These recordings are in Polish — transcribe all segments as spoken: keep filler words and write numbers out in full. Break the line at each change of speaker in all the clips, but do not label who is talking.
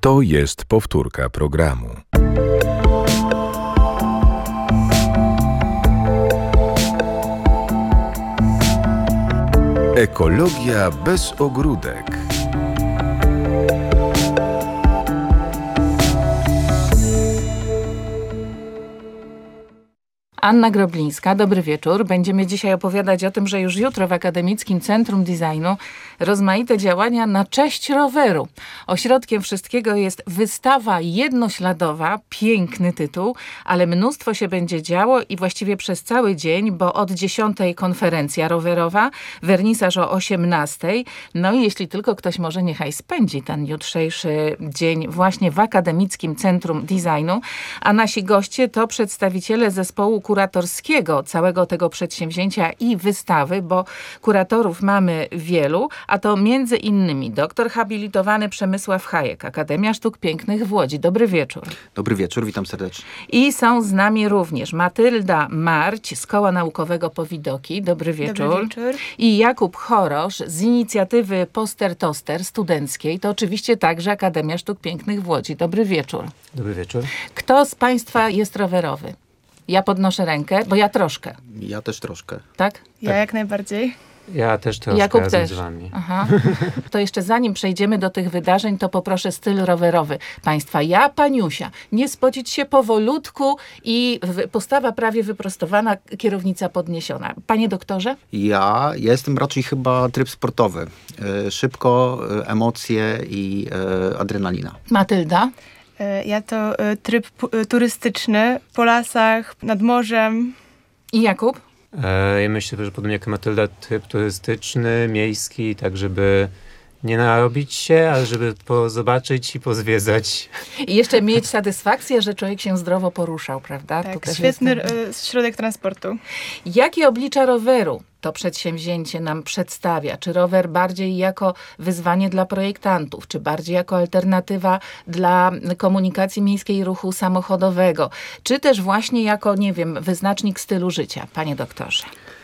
To jest powtórka programu. Ekologia bez ogródek.
Anna Groblińska, dobry wieczór. Będziemy dzisiaj opowiadać o tym, że już jutro w Akademickim Centrum Designu rozmaite działania na cześć roweru. Ośrodkiem wszystkiego jest wystawa jednośladowa, piękny tytuł, ale mnóstwo się będzie działo i właściwie przez cały dzień, bo od dziesiątej konferencja rowerowa, wernisaż o osiemnastej. No i jeśli tylko ktoś może, niechaj spędzi ten jutrzejszy dzień właśnie w Akademickim Centrum Designu, a nasi goście to przedstawiciele zespołu kuratorskiego całego tego przedsięwzięcia i wystawy, bo kuratorów mamy wielu, a to między innymi doktor habilitowany Przemysław Hajek, Akademia Sztuk Pięknych w Łodzi. Dobry wieczór.
Dobry wieczór, witam serdecznie.
I są z nami również Matylda Marć z Koła Naukowego Powidoki. Dobry wieczór.
Dobry wieczór.
I Jakub Chorosz z inicjatywy Poster Toster studenckiej. To oczywiście także Akademia Sztuk Pięknych w Łodzi. Dobry wieczór.
Dobry wieczór.
Kto z Państwa jest rowerowy? Ja podnoszę rękę, bo ja troszkę.
Ja też troszkę.
Tak?
Ja
tak.
jak najbardziej.
Ja też troszkę
Jakub
razem
też.
z wami.
Aha. To jeszcze zanim przejdziemy do tych wydarzeń, to poproszę styl rowerowy Państwa. Ja, Paniusia, nie spocić się powolutku i postawa prawie wyprostowana, kierownica podniesiona. Panie doktorze?
Ja, ja jestem raczej chyba tryb sportowy. E, szybko, e, emocje i e, adrenalina.
Matylda?
Ja to tryb turystyczny po lasach, nad morzem.
I Jakub?
E, ja myślę, że podobnie jak Matylda, tryb turystyczny, miejski, tak żeby nie narobić się, ale żeby zobaczyć i pozwiedzać.
I jeszcze mieć satysfakcję, że człowiek się zdrowo poruszał, prawda?
Tak,
to
świetny
jest...
środek transportu.
Jakie oblicza roweru to przedsięwzięcie nam przedstawia? Czy rower bardziej jako wyzwanie dla projektantów, czy bardziej jako alternatywa dla komunikacji miejskiej i ruchu samochodowego, czy też właśnie jako, nie wiem, wyznacznik stylu życia? Panie doktorze.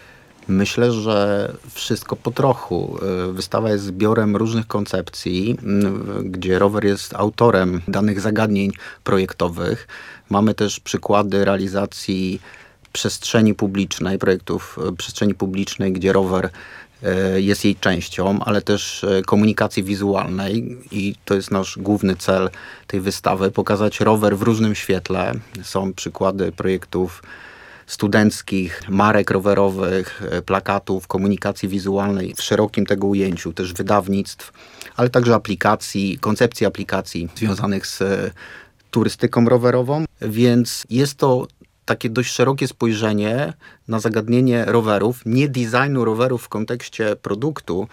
Myślę, że wszystko po trochu. Wystawa jest zbiorem różnych koncepcji, gdzie rower jest autorem danych zagadnień projektowych. Mamy też przykłady realizacji przestrzeni publicznej, projektów przestrzeni publicznej, gdzie rower jest jej częścią, ale też komunikacji wizualnej i to jest nasz główny cel tej wystawy, pokazać rower w różnym świetle. Są przykłady projektów studenckich, marek rowerowych, plakatów, komunikacji wizualnej w szerokim tego ujęciu, też wydawnictw, ale także aplikacji, koncepcji aplikacji związanych z turystyką rowerową, więc jest to takie dość szerokie spojrzenie na zagadnienie rowerów, nie designu rowerów w kontekście produktu,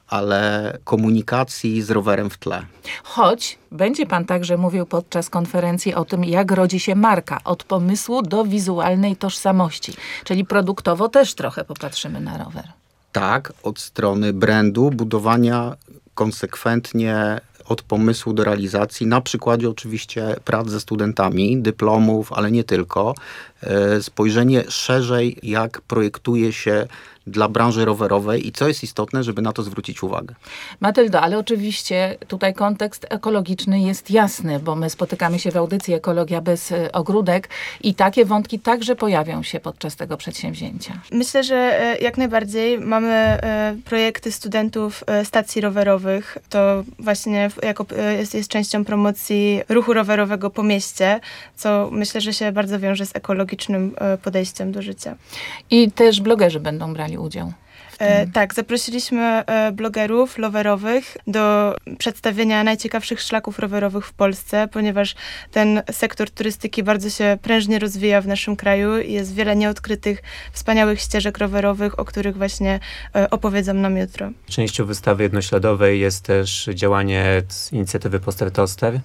ale komunikacji z rowerem w tle.
Choć będzie pan także mówił podczas konferencji o tym, jak rodzi się marka, od pomysłu do wizualnej tożsamości. Czyli produktowo też trochę popatrzymy na rower.
Tak, od strony brandu, budowania konsekwentnie od pomysłu do realizacji, na przykładzie oczywiście prac ze studentami, dyplomów, ale nie tylko. Spojrzenie szerzej, jak projektuje się dla branży rowerowej i co jest istotne, żeby na to zwrócić uwagę.
Matyldo, ale oczywiście tutaj kontekst ekologiczny jest jasny, bo my spotykamy się w audycji Ekologia bez ogródek i takie wątki także pojawią się podczas tego przedsięwzięcia.
Myślę, że jak najbardziej mamy projekty studentów stacji rowerowych. To właśnie jako jest, jest częścią promocji ruchu rowerowego po mieście, co myślę, że się bardzo wiąże z ekologicznym podejściem do życia.
I też blogerzy będą brali udział.
E, tak, zaprosiliśmy e, blogerów rowerowych do przedstawienia najciekawszych szlaków rowerowych w Polsce, ponieważ ten sektor turystyki bardzo się prężnie rozwija w naszym kraju i jest wiele nieodkrytych, wspaniałych ścieżek rowerowych, o których właśnie e, opowiedzą nam jutro.
Częścią wystawy jednośladowej jest też działanie z inicjatywy Poster Toster.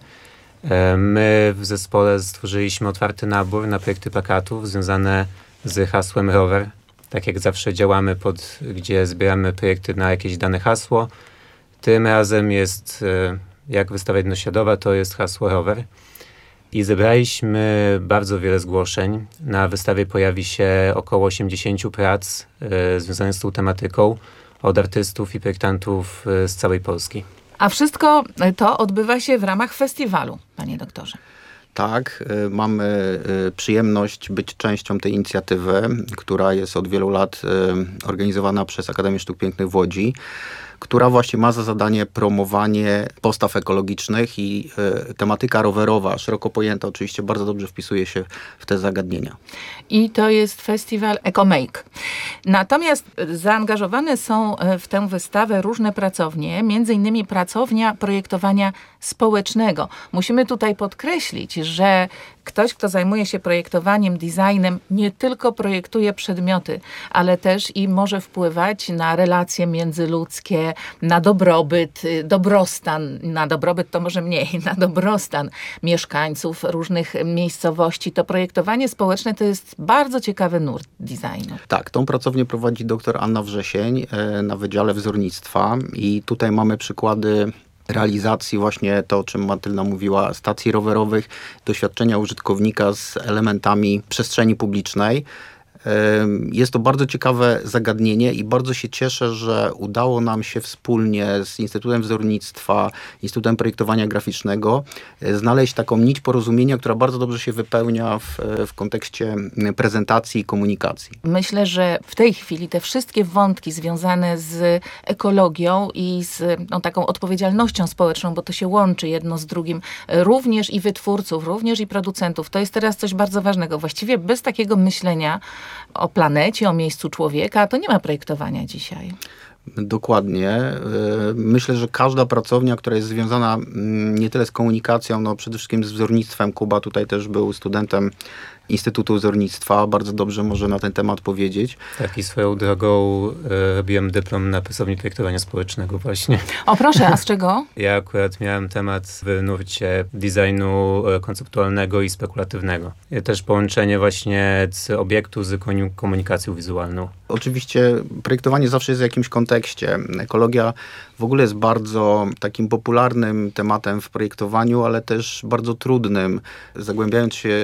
E, my w zespole stworzyliśmy otwarty nabór na projekty plakatów związane z hasłem rower. Tak jak zawsze działamy, pod, gdzie zbieramy projekty na jakieś dane hasło. Tym razem jest, jak wystawa jednośladowa, to jest hasło rower. I zebraliśmy bardzo wiele zgłoszeń. Na wystawie pojawi się około osiemdziesiąt prac y, związanych z tą tematyką od artystów i projektantów y, z całej Polski.
A wszystko to odbywa się w ramach festiwalu, panie doktorze.
Tak, y, mamy y, przyjemność być częścią tej inicjatywy, która jest od wielu lat y, organizowana przez Akademię Sztuk Pięknych w Łodzi, która właśnie ma za zadanie promowanie postaw ekologicznych i y, tematyka rowerowa, szeroko pojęta, oczywiście bardzo dobrze wpisuje się w te zagadnienia.
I to jest festiwal EcoMake. Natomiast zaangażowane są w tę wystawę różne pracownie, między innymi pracownia projektowania społecznego. Musimy tutaj podkreślić, że ktoś, kto zajmuje się projektowaniem, designem, nie tylko projektuje przedmioty, ale też i może wpływać na relacje międzyludzkie, na dobrobyt, dobrostan, na dobrobyt to może mniej, na dobrostan mieszkańców różnych miejscowości. To projektowanie społeczne to jest bardzo ciekawy nurt designu.
Tak, tą pracownię prowadzi dr Anna Wrzesień e, na Wydziale Wzornictwa i tutaj mamy przykłady realizacji właśnie to, o czym Matylda mówiła, stacji rowerowych, doświadczenia użytkownika z elementami przestrzeni publicznej. Jest to bardzo ciekawe zagadnienie i bardzo się cieszę, że udało nam się wspólnie z Instytutem Wzornictwa, Instytutem Projektowania Graficznego znaleźć taką nić porozumienia, która bardzo dobrze się wypełnia w, w kontekście prezentacji i komunikacji.
Myślę, że w tej chwili te wszystkie wątki związane z ekologią i z no, taką odpowiedzialnością społeczną, bo to się łączy jedno z drugim, również i wytwórców, również i producentów, to jest teraz coś bardzo ważnego. Właściwie bez takiego myślenia o planecie, o miejscu człowieka, to nie ma projektowania dzisiaj.
Dokładnie. Myślę, że każda pracownia, która jest związana nie tyle z komunikacją, no przede wszystkim z wzornictwem. Kuba tutaj też był studentem Instytutu Wzornictwa, bardzo dobrze może na ten temat powiedzieć.
Tak, i swoją drogą e, robiłem dyplom na pracowni projektowania społecznego właśnie.
O proszę, a z czego?
Ja akurat miałem temat w nurcie designu e, konceptualnego i spekulatywnego. I też połączenie właśnie z obiektu z komunikacją wizualną.
Oczywiście projektowanie zawsze jest w jakimś kontekście. Ekologia w ogóle jest bardzo takim popularnym tematem w projektowaniu, ale też bardzo trudnym. Zagłębiając się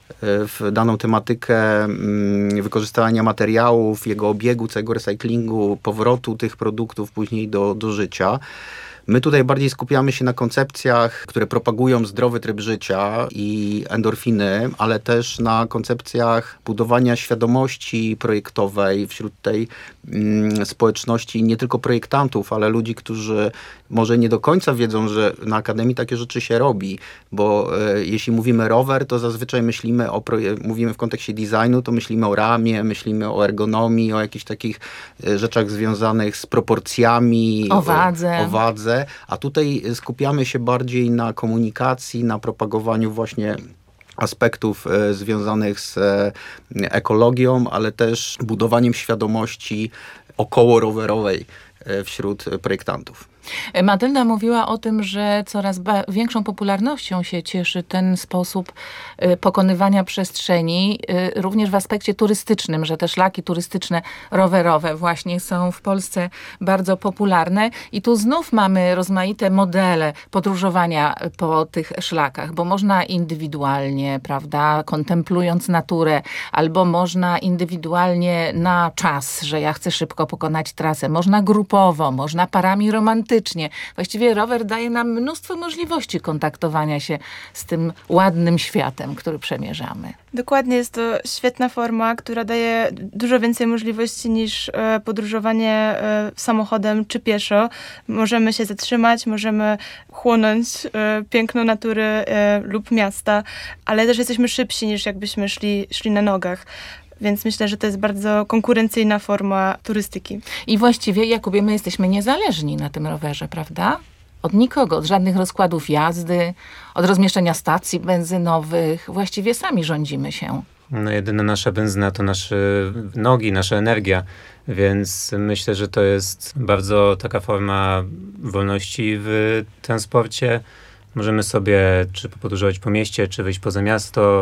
w daną tematykę wykorzystania materiałów, jego obiegu, całego recyklingu, powrotu tych produktów później do, do życia. My tutaj bardziej skupiamy się na koncepcjach, które propagują zdrowy tryb życia i endorfiny, ale też na koncepcjach budowania świadomości projektowej wśród tej mm, społeczności nie tylko projektantów, ale ludzi, którzy może nie do końca wiedzą, że na Akademii takie rzeczy się robi, bo e, jeśli mówimy rower, to zazwyczaj myślimy o, mówimy w kontekście designu, to myślimy o ramie, myślimy o ergonomii, o jakichś takich e, rzeczach związanych z proporcjami,
o wadze.
O, o wadze. A tutaj skupiamy się bardziej na komunikacji, na propagowaniu właśnie aspektów e, związanych z e, ekologią, ale też budowaniem świadomości około rowerowej e, wśród projektantów.
Matylda mówiła o tym, że coraz ba- większą popularnością się cieszy ten sposób y, pokonywania przestrzeni, y, również w aspekcie turystycznym, że te szlaki turystyczne rowerowe właśnie są w Polsce bardzo popularne i tu znów mamy rozmaite modele podróżowania po tych szlakach, bo można indywidualnie, prawda, kontemplując naturę, albo można indywidualnie na czas, że ja chcę szybko pokonać trasę, można grupowo, można parami romantycznie. Właściwie rower daje nam mnóstwo możliwości kontaktowania się z tym ładnym światem, który przemierzamy.
Dokładnie, jest to świetna forma, która daje dużo więcej możliwości niż e, podróżowanie e, samochodem czy pieszo. Możemy się zatrzymać, możemy chłonąć e, piękno natury e, lub miasta, ale też jesteśmy szybsi niż jakbyśmy szli, szli na nogach. Więc myślę, że to jest bardzo konkurencyjna forma turystyki.
I właściwie, Jakubie, my jesteśmy niezależni na tym rowerze, prawda? Od nikogo, od żadnych rozkładów jazdy, od rozmieszczenia stacji benzynowych. Właściwie sami rządzimy się.
No jedyna nasza benzyna to nasze nogi, nasza energia, więc myślę, że to jest bardzo taka forma wolności w transporcie. Możemy sobie czy podróżować po mieście, czy wyjść poza miasto,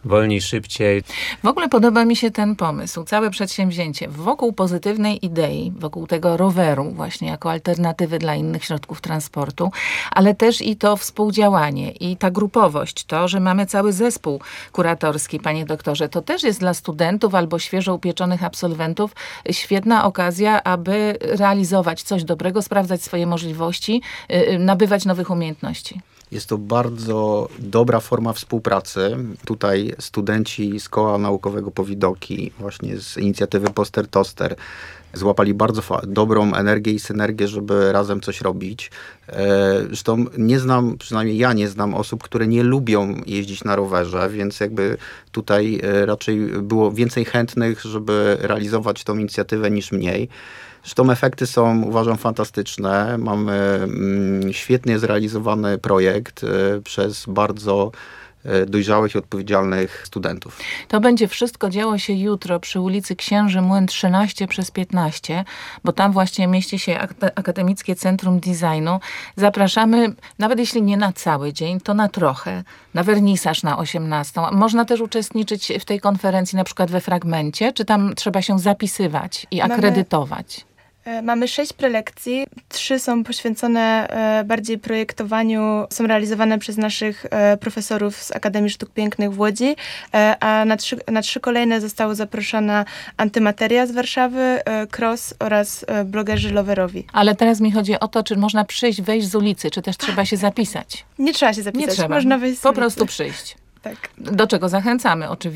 wolniej, szybciej.
W ogóle podoba mi się ten pomysł, całe przedsięwzięcie wokół pozytywnej idei, wokół tego roweru właśnie jako alternatywy dla innych środków transportu, ale też i to współdziałanie i ta grupowość, to, że mamy cały zespół kuratorski, panie doktorze, to też jest dla studentów albo świeżo upieczonych absolwentów świetna okazja, aby realizować coś dobrego, sprawdzać swoje możliwości, yy, nabywać nowych umiejętności.
Jest to bardzo dobra forma współpracy. Tutaj studenci z Koła Naukowego Powidoki, właśnie z inicjatywy Poster Toster, złapali bardzo fa- dobrą energię i synergię, żeby razem coś robić. E, zresztą nie znam, przynajmniej ja nie znam osób, które nie lubią jeździć na rowerze, więc jakby tutaj e, raczej było więcej chętnych, żeby realizować tą inicjatywę niż mniej. Zresztą efekty są, uważam, fantastyczne. Mamy mm, świetnie zrealizowany projekt y, przez bardzo y, dojrzałych i odpowiedzialnych studentów.
To będzie wszystko działo się jutro przy ulicy Księży Młyn trzynaście przez piętnaście, bo tam właśnie mieści się Ak- Akademickie Centrum Designu. Zapraszamy, nawet jeśli nie na cały dzień, to na trochę, na wernisaż na osiemnastą. Można też uczestniczyć w tej konferencji na przykład we fragmencie, czy tam trzeba się zapisywać i
Mamy-
akredytować?
E, Mamy sześć prelekcji, trzy są poświęcone e, bardziej projektowaniu, są realizowane przez naszych e, profesorów z Akademii Sztuk Pięknych w Łodzi, e, a na trzy, na trzy kolejne zostało zaproszona Antymateria z Warszawy, e, Cross oraz e, blogerzy loverowi.
Ale teraz mi chodzi o to, czy można przyjść, wejść z ulicy, czy też trzeba się zapisać?
Nie trzeba się zapisać,
Nie trzeba,
można wejść z
po
ulicy.
prostu przyjść.
Tak.
Do czego zachęcamy oczywiście.